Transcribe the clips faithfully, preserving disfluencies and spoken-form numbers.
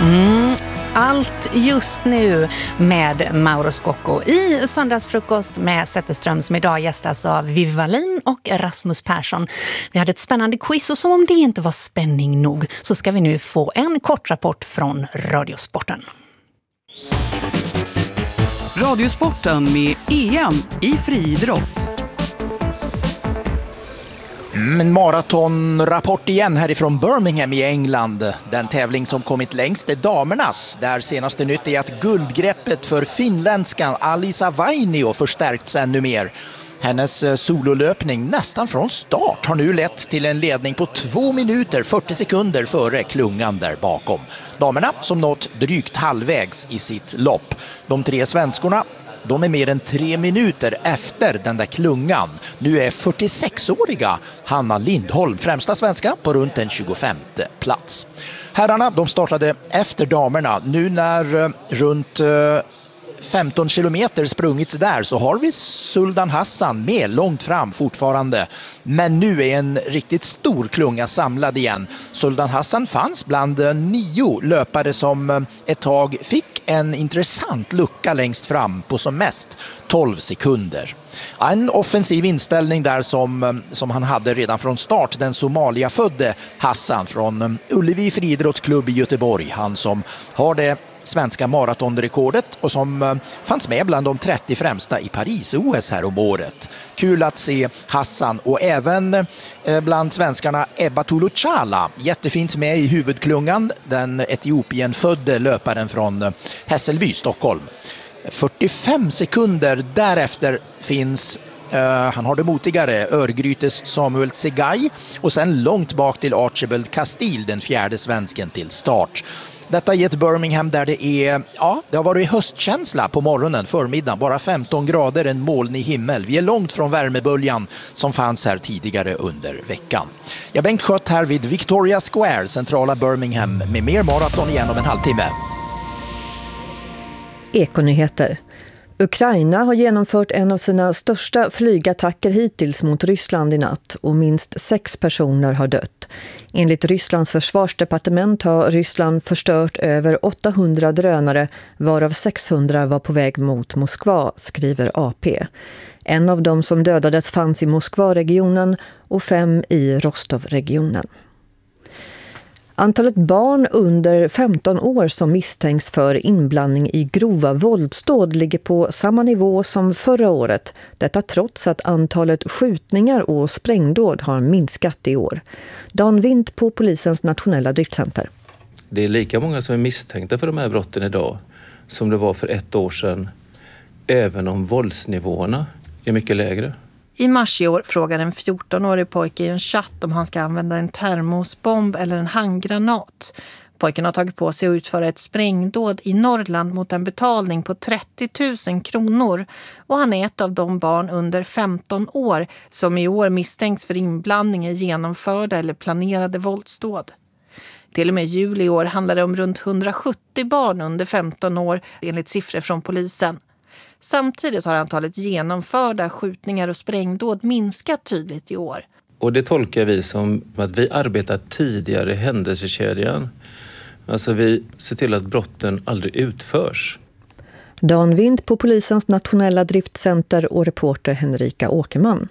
Mm, allt just nu med Mauro Scocco i söndagsfrukost med Zetterström som idag gästas av Vivi Wallin och Rasmus Persson. Vi hade ett spännande quiz och som om det inte var spänning nog så ska vi nu få en kort rapport från Radiosporten. Radiosporten med E M i friidrott. En maratonrapport igen härifrån Birmingham i England. Den tävling som kommit längst är damernas. Där senaste nytt är att guldgreppet för finländskan Alisa Vainio förstärkts ännu mer. Hennes sololöpning nästan från start har nu lett till en ledning på två minuter fyrtio sekunder före klungan där bakom. Damerna som nått drygt halvvägs i sitt lopp. De tre svenskorna, de är mer än tre minuter efter den där klungan. Nu är fyrtiosexåriga Hanna Lindholm främsta svenska på runt en tjugofemte plats. Herrarna, de startade efter damerna. Nu när runt femton kilometer sprungits där så har vi Sultan Hassan med långt fram fortfarande. Men nu är en riktigt stor klunga samlad igen. Sultan Hassan fanns bland nio löpare som ett tag fick en intressant lucka längst fram på som mest tolv sekunder. En offensiv inställning där som, som han hade redan från start. Den Somalia-födde Hassan från Ullevi friidrottsklubb i Göteborg. Han som har det svenska maratonrekordet och som fanns med bland de trettio främsta i Paris-O S här om året. Kul att se Hassan och även bland svenskarna Ebba Tuluchala. Jättefint med i huvudklungan, den Etiopien-födde löparen från Hässelby, Stockholm. fyrtiofem sekunder därefter finns Uh, han har det motigare Örgrytes Samuel Segay och sen långt bak till Archibald Castile, den fjärde svensken till start. Detta i ett Birmingham där det är, ja, det har varit höstkänsla på morgonen, förmiddagen, bara femton grader, en molnig himmel. Vi är långt från värmeböljan som fanns här tidigare under veckan. Jag Bengt Skött här vid Victoria Square, centrala Birmingham, med mer maraton igen om en halvtimme. Ekonyheter. Ukraina har genomfört en av sina största flygattacker hittills mot Ryssland i natt och minst sex personer har dött. Enligt Rysslands försvarsdepartement har Ryssland förstört över åttahundra drönare varav sexhundra var på väg mot Moskva, skriver A P. En av dem som dödades fanns i Moskva-regionen och fem i Rostov-regionen. Antalet barn under femton år som misstänks för inblandning i grova våldsdåd ligger på samma nivå som förra året. Detta trots att antalet skjutningar och sprängdåd har minskat i år. Dan Wind på polisens nationella driftcenter. Det är lika många som är misstänkta för de här brotten idag som det var för ett år sedan, även om våldsnivåerna är mycket lägre. I mars i år frågar en fjortonårig pojke i en chatt om han ska använda en termosbomb eller en handgranat. Pojken har tagit på sig att utföra ett sprängdåd i Norrland mot en betalning på trettio tusen kronor. Och han är ett av de barn under femton år som i år misstänks för inblandning i genomförda eller planerade våldsdåd. Till och med juli i år handlar det om runt hundrasjuttio barn under femton år enligt siffror från polisen. Samtidigt har antalet genomförda skjutningar och sprängdåd minskat tydligt i år. Och det tolkar vi som att vi arbetar tidigare i händelsekedjan. Alltså vi ser till att brotten aldrig utförs. Dan Wind på polisens nationella driftcenter och reporter Henrika Åkerman.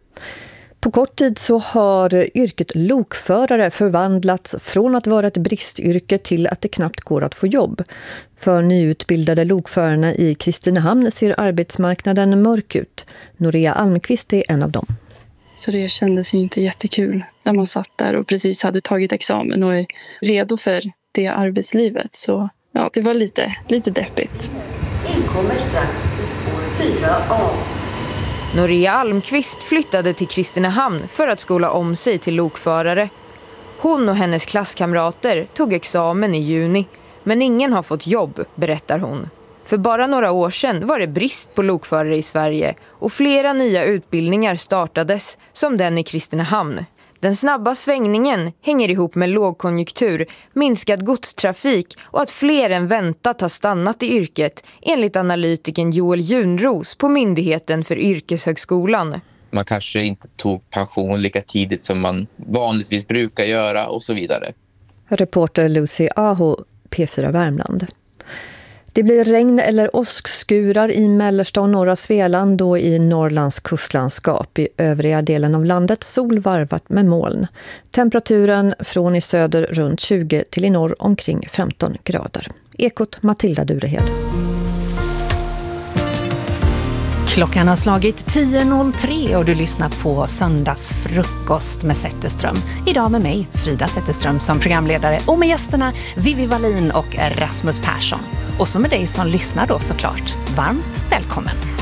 På kort tid så har yrket lokförare förvandlats från att vara ett bristyrke till att det knappt går att få jobb. För nyutbildade lokförarna i Kristinehamn ser arbetsmarknaden mörk ut. Noria Almqvist är en av dem. Så det kändes ju inte jättekul när man satt där och precis hade tagit examen och är redo för det arbetslivet. Så ja, det var lite, lite deppigt. Inkommer strax i spår fyra A. Noria Almqvist flyttade till Kristinehamn för att skola om sig till lokförare. Hon och hennes klasskamrater tog examen i juni, men ingen har fått jobb, berättar hon. För bara några år sedan var det brist på lokförare i Sverige och flera nya utbildningar startades, som den i Kristinehamn. Den snabba svängningen hänger ihop med lågkonjunktur, minskad godstrafik och att fler än väntat har stannat i yrket, enligt analytiken Joel Junros på Myndigheten för yrkeshögskolan. Man kanske inte tog pension lika tidigt som man vanligtvis brukar göra och så vidare. Reporter Lucy Aho P fyra Värmland. Det blir regn eller åskskurar i mellersta och norra Svealand och i Norrlands kustlandskap. I övriga delen av landet sol varvat med moln. Temperaturen från i söder runt tjugo till i norr omkring femton grader. Ekot Matilda Durehed. Klockan har slagit tio noll tre och du lyssnar på Söndagsfrukost med Zetterström. Idag med mig, Frida Zetterström, som programledare och med gästerna Vivi Wallin och Rasmus Persson. Och så med dig som lyssnar då såklart. Varmt välkommen!